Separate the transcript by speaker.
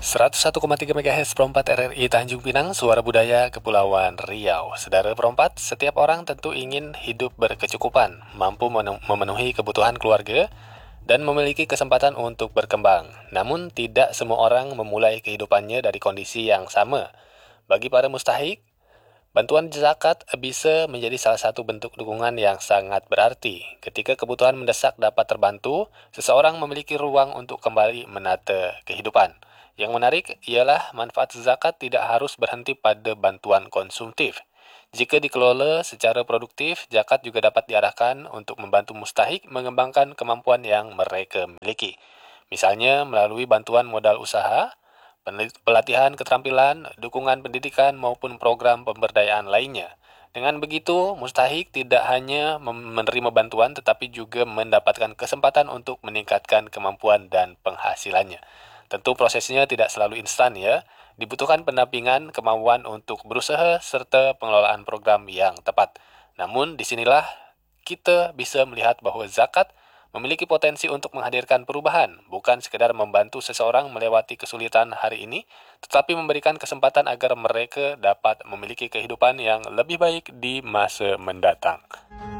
Speaker 1: 101,3 MHz Perompat RRI Tanjung Pinang, Suara Budaya Kepulauan Riau. Saudara Perompat, setiap orang tentu ingin hidup berkecukupan, mampu memenuhi kebutuhan keluarga, dan memiliki kesempatan untuk berkembang. Namun, tidak semua orang memulai kehidupannya dari kondisi yang sama. Bagi para mustahik, bantuan zakat bisa menjadi salah satu bentuk dukungan yang sangat berarti. Ketika kebutuhan mendesak dapat terbantu, seseorang memiliki ruang untuk kembali menata kehidupan. Yang menarik ialah manfaat zakat tidak harus berhenti pada bantuan konsumtif. Jika dikelola secara produktif, zakat juga dapat diarahkan untuk membantu mustahik mengembangkan kemampuan yang mereka miliki. Misalnya melalui bantuan modal usaha, pelatihan keterampilan, dukungan pendidikan, maupun program pemberdayaan lainnya. Dengan begitu, mustahik tidak hanya menerima bantuan tetapi juga mendapatkan kesempatan untuk meningkatkan kemampuan dan penghasilannya. Tentu prosesnya tidak selalu instan ya. Dibutuhkan pendampingan, kemampuan untuk berusaha, serta pengelolaan program yang tepat. Namun, disinilah kita bisa melihat bahwa zakat memiliki potensi untuk menghadirkan perubahan, bukan sekedar membantu seseorang melewati kesulitan hari ini, tetapi memberikan kesempatan agar mereka dapat memiliki kehidupan yang lebih baik di masa mendatang.